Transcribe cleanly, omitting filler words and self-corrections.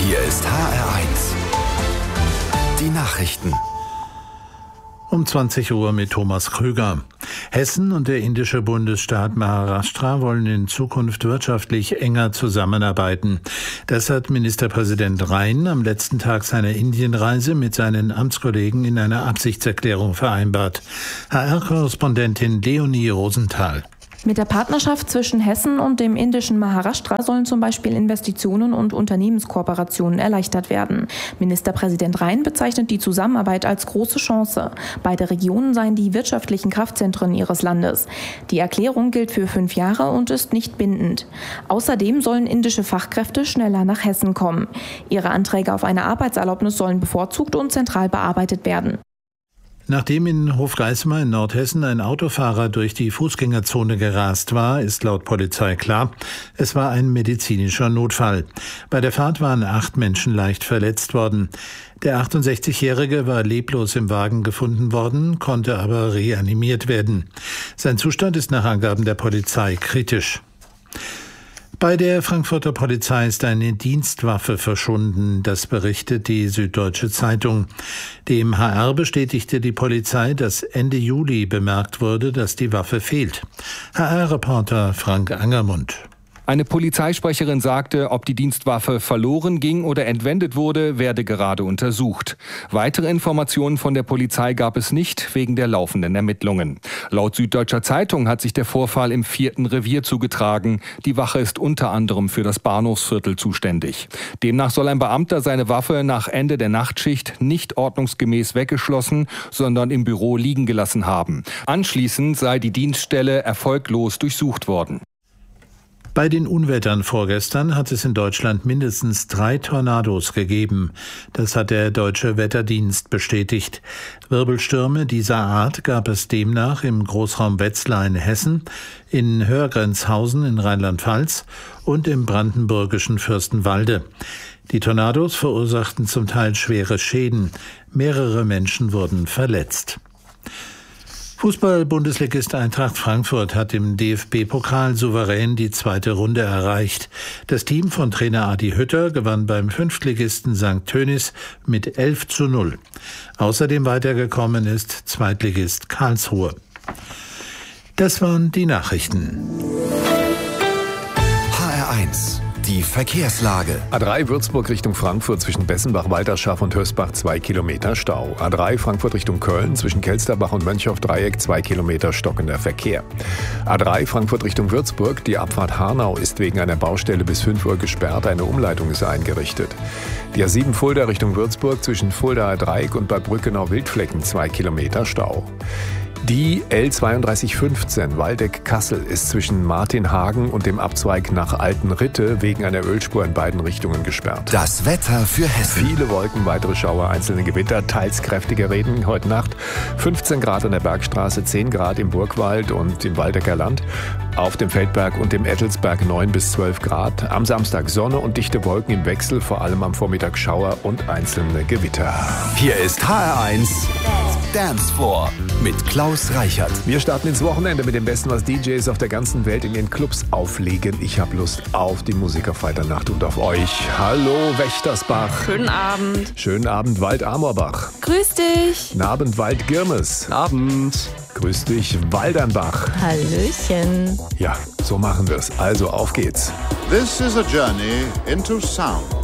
Hier ist HR1. Die Nachrichten. Um 20 Uhr mit Thomas Krüger. Hessen und der indische Bundesstaat Maharashtra wollen in Zukunft wirtschaftlich enger zusammenarbeiten. Das hat Ministerpräsident Rhein am letzten Tag seiner Indienreise mit seinen Amtskollegen in einer Absichtserklärung vereinbart. HR-Korrespondentin Leonie Rosenthal. Mit der Partnerschaft zwischen Hessen und dem indischen Maharashtra sollen zum Beispiel Investitionen und Unternehmenskooperationen erleichtert werden. Ministerpräsident Rhein bezeichnet die Zusammenarbeit als große Chance. Beide Regionen seien die wirtschaftlichen Kraftzentren ihres Landes. Die Erklärung gilt für 5 Jahre und ist nicht bindend. Außerdem sollen indische Fachkräfte schneller nach Hessen kommen. Ihre Anträge auf eine Arbeitserlaubnis sollen bevorzugt und zentral bearbeitet werden. Nachdem in Hofgeismar in Nordhessen ein Autofahrer durch die Fußgängerzone gerast war, ist laut Polizei klar, es war ein medizinischer Notfall. Bei der Fahrt waren 8 Menschen leicht verletzt worden. Der 68-Jährige war leblos im Wagen gefunden worden, konnte aber reanimiert werden. Sein Zustand ist nach Angaben der Polizei kritisch. Bei der Frankfurter Polizei ist eine Dienstwaffe verschwunden, das berichtet die Süddeutsche Zeitung. Dem HR bestätigte die Polizei, dass Ende Juli bemerkt wurde, dass die Waffe fehlt. HR-Reporter Frank Angermund. Eine Polizeisprecherin sagte, ob die Dienstwaffe verloren ging oder entwendet wurde, werde gerade untersucht. Weitere Informationen von der Polizei gab es nicht, wegen der laufenden Ermittlungen. Laut Süddeutscher Zeitung hat sich der Vorfall im 4. Revier zugetragen. Die Wache ist unter anderem für das Bahnhofsviertel zuständig. Demnach soll ein Beamter seine Waffe nach Ende der Nachtschicht nicht ordnungsgemäß weggeschlossen, sondern im Büro liegen gelassen haben. Anschließend sei die Dienststelle erfolglos durchsucht worden. Bei den Unwettern vorgestern hat es in Deutschland mindestens 3 Tornados gegeben. Das hat der Deutsche Wetterdienst bestätigt. Wirbelstürme dieser Art gab es demnach im Großraum Wetzlar in Hessen, in Hörgrenzhausen in Rheinland-Pfalz und im brandenburgischen Fürstenwalde. Die Tornados verursachten zum Teil schwere Schäden. Mehrere Menschen wurden verletzt. Fußball-Bundesligist Eintracht Frankfurt hat im DFB-Pokal souverän die 2. Runde erreicht. Das Team von Trainer Adi Hütter gewann beim Fünftligisten St. Tönnies mit 11:0. Außerdem weitergekommen ist Zweitligist Karlsruhe. Das waren die Nachrichten. HR1. Die Verkehrslage. A3 Würzburg Richtung Frankfurt zwischen Bessenbach-Walterschaft und Hösbach 2 Kilometer Stau. A3 Frankfurt Richtung Köln zwischen Kelsterbach und Mönchhoff-Dreieck 2 Kilometer stockender Verkehr. A3 Frankfurt Richtung Würzburg, die Abfahrt Hanau ist wegen einer Baustelle bis 5 Uhr gesperrt, eine Umleitung ist eingerichtet. Die A7 Fulda Richtung Würzburg zwischen Fuldaer Dreieck und Bad Brückenau-Wildflecken 2 Kilometer Stau. Die L3215 Waldeck-Kassel ist zwischen Martinhagen und dem Abzweig nach Altenritte wegen einer Ölspur in beiden Richtungen gesperrt. Das Wetter für Hessen. Viele Wolken, weitere Schauer, einzelne Gewitter, teils kräftige Regen heute Nacht. 15 Grad an der Bergstraße, 10 Grad im Burgwald und im Waldecker Land. Auf dem Feldberg und dem Ettelsberg 9 bis 12 Grad. Am Samstag Sonne und dichte Wolken im Wechsel, vor allem am Vormittag Schauer und einzelne Gewitter. Hier ist HR1 Dance Floor mit Klaus Reichert. Wir starten ins Wochenende mit dem Besten, was DJs auf der ganzen Welt in ihren Clubs auflegen. Ich habe Lust auf die Musik auf Freitagnacht und auf euch. Hallo Wächtersbach. Schönen Abend. Schönen Abend Wald-Amorbach. Grüß dich. Guten Abend Wald-Girmes. Abend. Grüß dich Waldernbach. Hallöchen. Ja, so machen wir's. Also auf geht's. This is a journey into sound.